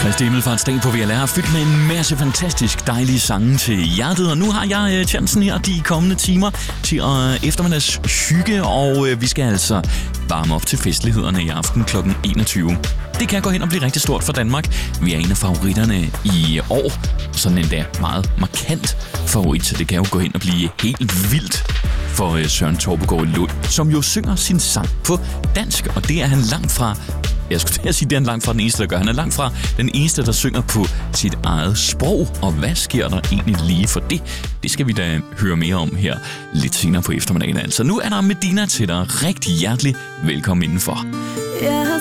Kristi Himmelfartsdag på VLR er fyldt med en masse fantastisk dejlige sange til hjertet, og nu har jeg chancen her de kommende timer til at eftermiddags hygge, og vi skal altså varme op til festlighederne i aften kl. 21. Det kan gå hen og blive rigtig stort for Danmark. Vi er en af favoritterne i år, sådan endda meget markant favorit, så det kan jo gå hen og blive helt vildt for Søren Torpegaard Lund, som jo synger sin sang på dansk, og det er han langt fra. Jeg skulle til at sige, det er han langt fra den eneste, der gør. Han er langt fra den eneste, der synger på sit eget sprog. Og hvad sker der egentlig lige for det? Det skal vi da høre mere om her lidt senere på eftermiddagen. Altså, nu er der Medina til dig. Rigtig hjertelig velkommen indenfor.